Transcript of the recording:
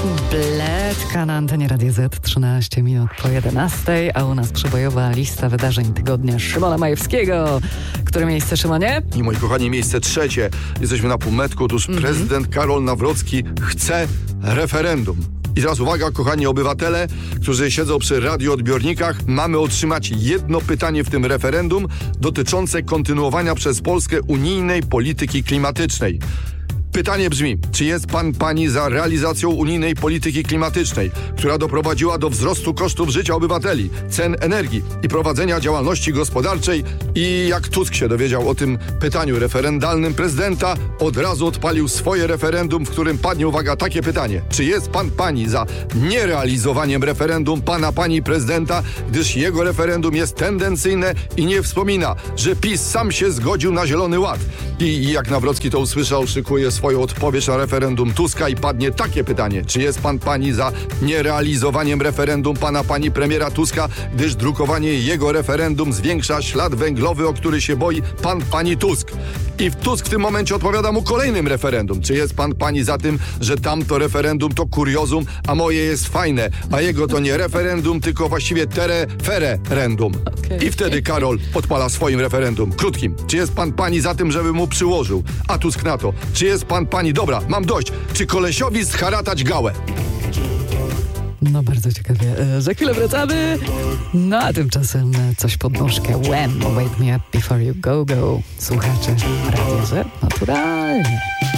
Bledka na antenie Radia Z, 13 minut po 11, a u nas przebojowa lista wydarzeń tygodnia Szymona Majewskiego. Które miejsce, Szymonie? I moi kochani, miejsce trzecie. Jesteśmy na półmetku. Otóż prezydent Karol Nawrocki chce referendum. I teraz uwaga, kochani obywatele, którzy siedzą przy radioodbiornikach, mamy otrzymać jedno pytanie w tym referendum dotyczące kontynuowania przez Polskę unijnej polityki klimatycznej. Pytanie brzmi, czy jest pani za realizacją unijnej polityki klimatycznej, która doprowadziła do wzrostu kosztów życia obywateli, cen energii i prowadzenia działalności gospodarczej? I jak Tusk się dowiedział o tym pytaniu referendalnym prezydenta, od razu odpalił swoje referendum, w którym padnie, uwaga, takie pytanie. Czy jest pani za nierealizowaniem referendum pani prezydenta, gdyż jego referendum jest tendencyjne i nie wspomina, że PiS sam się zgodził na Zielony Ład? I jak Nawrocki to usłyszał, szykuje swoją odpowiedź na referendum Tuska i padnie takie pytanie. Czy jest pani za nierealizowaniem referendum pani premiera Tuska, gdyż drukowanie jego referendum zwiększa ślad węglowy, o który się boi pani Tusk? I Tusk w tym momencie odpowiada mu kolejnym referendum. Czy jest pani za tym, że tamto referendum to kuriozum, a moje jest fajne, a jego to nie referendum, tylko właściwie tereferendum. I wtedy Karol odpala swoim referendum krótkim. Czy jest pani za tym, żeby mu przyłożył? A Tusk na to. Czy jest pani, dobra, mam dość. Czy kolesiowi zharatać gałę? No bardzo ciekawie. Za chwilę wracamy. No a tymczasem coś pod nóżkę. Wham! Wake me up before you go. Słuchacze Radio Z naturalnie.